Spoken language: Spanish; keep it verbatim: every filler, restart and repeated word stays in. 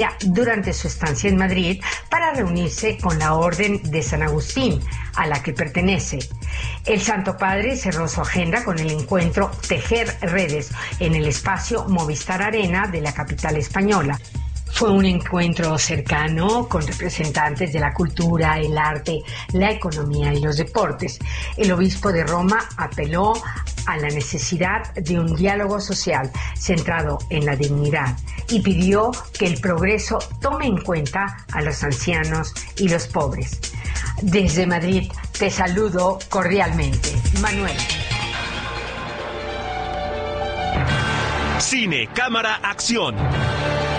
durante su estancia en Madrid para reunirse con la Orden de San Agustín, a la que pertenece. El Santo Padre cerró su agenda con el encuentro Tejer Redes en el espacio Movistar Arena de la capital española. Fue un encuentro cercano con representantes de la cultura, el arte, la economía y los deportes. El obispo de Roma apeló a la necesidad de un diálogo social centrado en la dignidad y pidió que el progreso tome en cuenta a los ancianos y los pobres. Desde Madrid te saludo cordialmente, Manuel. Cine, cámara, acción.